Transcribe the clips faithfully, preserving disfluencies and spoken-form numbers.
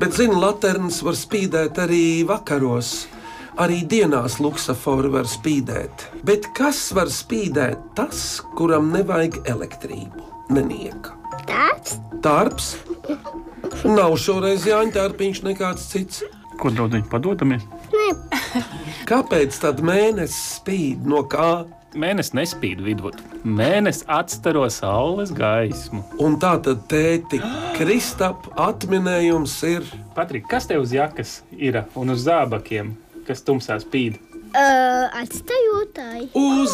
Bet, zini, laternas var spīdēt arī vakaros. Arī dienās luksafori var spīdēt. Bet kas var spīdēt tas, kuram nevajag elektrību? Nenieka. Tārps? Tārps? Nav šoreiz Jāņa Tārpiņš nekāds cits. Ko draudiņi padodamies? Nē. Kāpēc tad mēnesis spīd no kā? Mēnesis nespīd vidot. Mēnesis atstaro saules gaismu. Un tā tad, tēti, Kristap atminējums ir... Patrik, kas tev uz jakas ir un uz zābakiem, kas tumsā spīd? Uh, atstajotāji.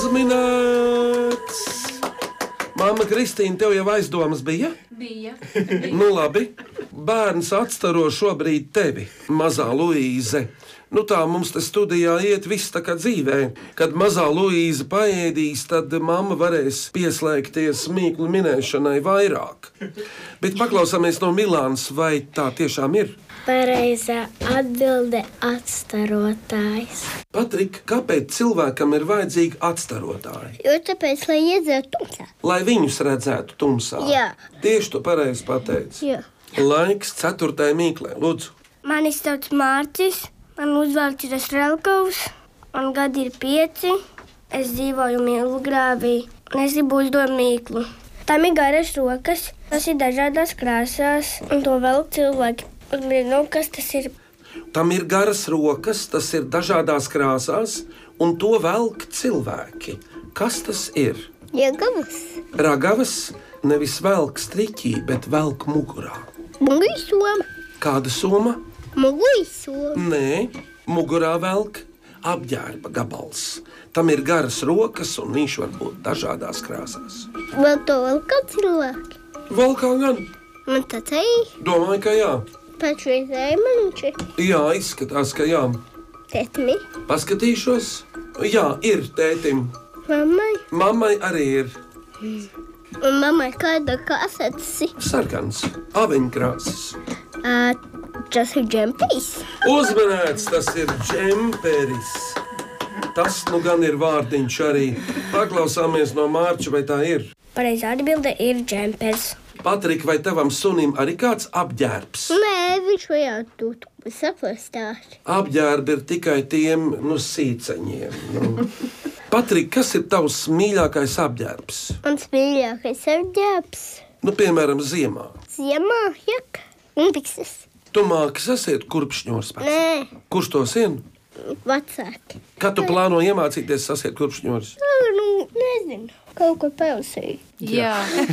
Uzminēts! Māma Kristīna, tev jau aizdomas bija? Bija. Nu labi. Bērns atstaro šobrīd tevi, mazā Luīze. Nu tā mums te studijā iet viss tā kā dzīvē. Kad mazā Luīze paēdīs, tad mamma varēs pieslēgties mīklu minēšanai vairāk. Bet paklausāmies no Milānas, vai tā tiešām ir? Pareizā atbilde atstarotājs. Patrik, kāpēc cilvēkam ir vajadzīgi atstarotāji? Jo tāpēc, lai iedzētu tumsā. Lai viņus redzētu tumsā. Jā. Tieši tu pareizi pateici. Jā. Laiks ceturtajai mīklē, lūdzu. Mani sauc Mārcis. Man uzvārds ir Strelkovs, man gadi ir pieci, es dzīvoju Milgrāvī, un es gribu uzdot mīklu. Tam ir garas rokas, tas ir dažādās krāsās, un to velk cilvēki. Es nezinu, kas tas ir. Tam ir garas rokas, tas ir dažādās krāsās, un to velk cilvēki. Kas tas ir? Iegavas. Ragavas nevis velk striķī, bet velk mugurā. Muguļu soma. Kāda soma? Muguļu soma. Nē, mugurā velk apģērba gabals. Tam ir garas rokas, un viņš var būt dažādās krāsās. Vēl to vēl kā cilvēki. Vēl kā gan? Man tāds ir. Domāju, ka jā. Pēc reizēm man viņš ir. Jā, izskatās, ka jā. Tētimi. Paskatīšos. Jā, ir tētim. Mammai. Mammai arī ir. Un mammai kāda kasetes ir? Sarkans, aveņkrāsas. Uh, tas ir džemperis. Uzmanēts, tas ir džemperis. Tas nu gan ir vārdiņš arī. Paklausāmies no Mārča, vai tā ir? Pareizā atbilde ir džemperis. Patrik, vai tavam sunim arī kāds apģērbs? Nē, viņš vajadzētu būt saplastāt. Apģērbi ir tikai tiem, nu, sīceņiem. Nu. Patrik, kas ir tavs mīļākais apģērbs? Mans mīļākais apģērbs. Nu, piemēram, ziemā. Ziemā jaka un pikses. Tu māki sasiet kurpšņos pēc? Nē, Kurš to sien? vecāki. Kad tu plāno iemācīties sasiet kurpšņos? Nu, nezinu, kaut ko pelsīju. Jā.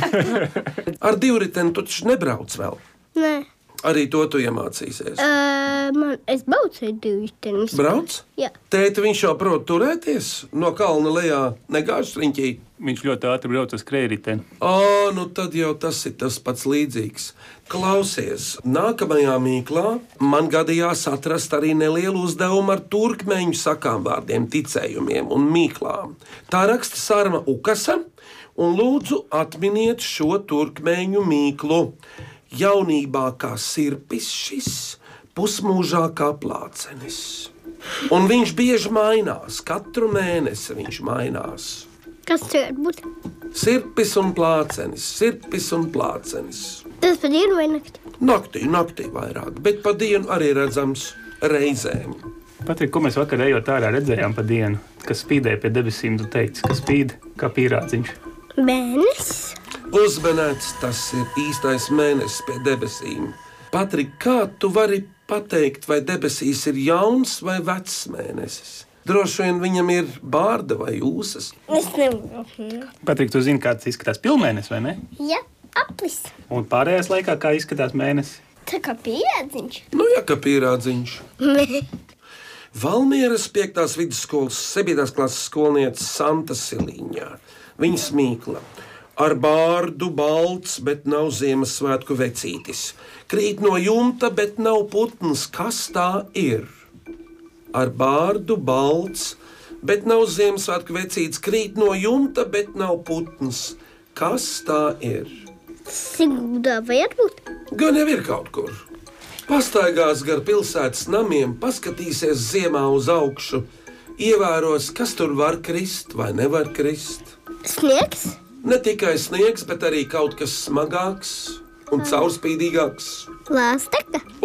Ar divriteni tu taču nebrauc vēl. Nē, Arī to tu iemācīsies. uh, man, es braucu ar divitenis. Brauc? Jā. Tēti, viņš jau prot turēties no kalna lejā, negāž riņķī. Viņš ļoti ātri brauc uz skrējriteni. Ā, nu tad jau tas ir tas pats līdzīgs. Klausies, nākamajā mīklā man gadījās atrast arī nelielu uzdevumu ar turkmeņu sakām vārdiem, ticējumiem un mīklām. Tā raksta Sarma Ukasa, un lūdzu atminiet šo turkmeņu mīklu. Jaunībā kā sirpis šis, pusmūžā kā plācenis. Un viņš bieži mainās, katru mēnesi viņš mainās. Kas tur var būt? Sirpis un plācenis, sirpis un plācenis. Tas pa dienu vai nakti? Naktī, naktī vairāk, bet pa dienu arī redzams reizēm. Patrik, ko mēs vakar ejot ārā redzējām pa dienu, kas spīdēja pie debesīm, tu teici, ka spīd kā pīrādziņš. Mēnesis. Uzmanēts, tas ir īstais mēnesis pie debesīm. Patrik, kā tu vari pateikt, vai debesīs ir jauns vai vecs mēnesis? Droši vien viņam ir bārda vai ūsas. Es nevaru. Patrik, tu zini, kāds izskatās pilnmēnesis, vai ne? Jā, aplis. Un pārējās laikā, kā izskatās mēnesis? Tā kā pierādziņš. Nu, ja kā pīrādziņš. Nē. Valmieras piektās vidusskolas septītās klases skolniece Santa Siliņā. Viņas mīkla. Ar bārdu balts, bet nav Ziemassvētku vecītis. Krīt no jumta, bet nav putns. Kas tā ir? Ar bārdu balts, bet nav Ziemassvētku vecītis. Krīt no jumta, bet nav putns. Kas tā ir? Siguldā vajag būt? Gan jau ir kaut kur. Pastaigās gar pilsētas namiem, paskatīsies ziemā uz augšu, ievēros, kas tur var krist vai nevar krist. Sniegs? Ne tikai sniegs, bet arī kaut kas smagāks un caurspīdīgāks. Lāsteka?